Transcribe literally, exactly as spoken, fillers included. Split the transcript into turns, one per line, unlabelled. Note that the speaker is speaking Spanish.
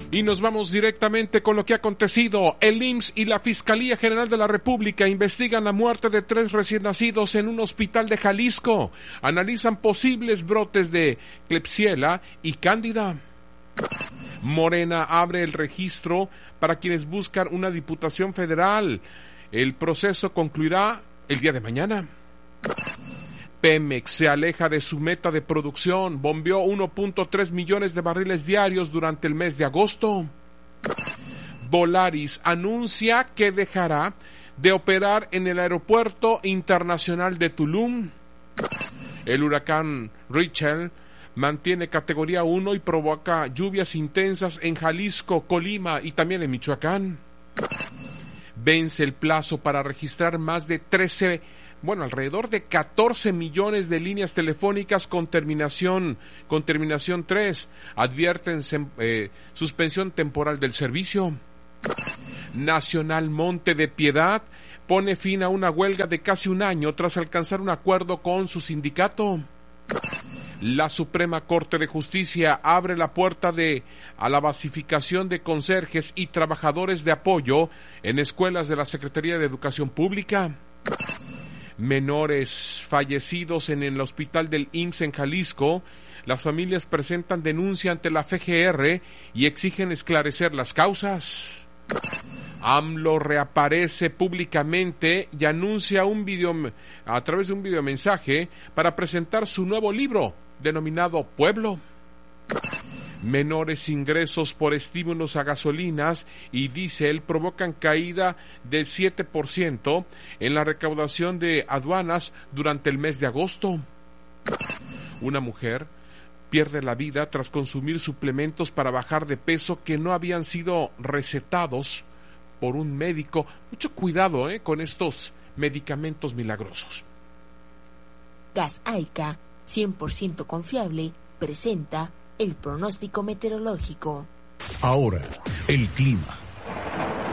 Y nos vamos directamente con lo que ha acontecido. El I M S S y la Fiscalía General de la República investigan la muerte de tres recién nacidos en un hospital de Jalisco. Analizan posibles brotes de Klebsiella y Cándida. Morena abre el registro para quienes buscan una diputación federal. El proceso concluirá el día de mañana. Pemex se aleja de su meta de producción, bombeó uno punto tres millones de barriles diarios durante el mes de agosto. Volaris anuncia que dejará de operar en el aeropuerto internacional de Tulum. El huracán Richel mantiene categoría uno y provoca lluvias intensas en Jalisco, Colima y también en Michoacán. Vence el plazo para registrar más de trece Bueno, alrededor de catorce millones de líneas telefónicas con terminación con terminación tres. Advierten eh, suspensión temporal del servicio. Nacional Monte de Piedad pone fin a una huelga de casi un año tras alcanzar un acuerdo con su sindicato. La Suprema Corte de Justicia abre la puerta de a la basificación de conserjes y trabajadores de apoyo en escuelas de la Secretaría de Educación Pública. Menores fallecidos en el hospital del I M S S en Jalisco. Las familias presentan denuncia ante la F G R y exigen esclarecer las causas. AMLO reaparece públicamente y anuncia un video a través de un videomensaje para presentar su nuevo libro denominado Pueblo. Menores ingresos por estímulos a gasolinas y diésel provocan caída del siete por ciento en la recaudación de aduanas durante el mes de agosto. Una mujer pierde la vida tras consumir suplementos para bajar de peso que no habían sido recetados por un médico. Mucho cuidado eh, con estos medicamentos milagrosos.
Gas Aica, cien por ciento confiable, presenta el pronóstico meteorológico.
Ahora, el clima.